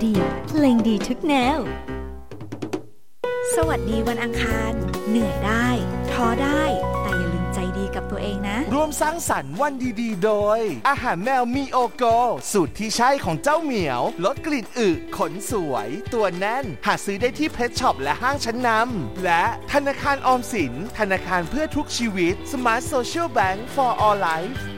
ดีเพลงดีทุกแนวสวัสดีวันอังคารเหนื่อยได้ท้อได้แต่อย่าลืมใจดีกับตัวเองนะร่วมสร้างสรรค์วันดีๆโดยอาหารแมวมีโอโกสูตรที่ใช่ของเจ้าเหมียวลดกลิ่นอึขนสวยตัวแน่นหาซื้อได้ที่เพชช็อปและห้างชั้นนำและธนาคารออมสินธนาคารเพื่อทุกชีวิต Smart Social Bank for All Life